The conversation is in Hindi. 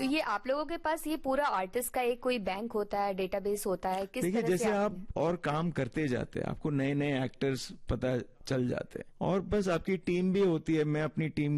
तो ये आप लोगों के पास ये पूरा आर्टिस्ट का एक कोई बैंक होता है, डेटाबेस होता है, किस देखिए तरह जैसे से आप और काम करते जाते हैं आपको नए नए एक्टर्स पता चल जाते हैं और बस आपकी टीम भी होती है। मैं अपनी टीम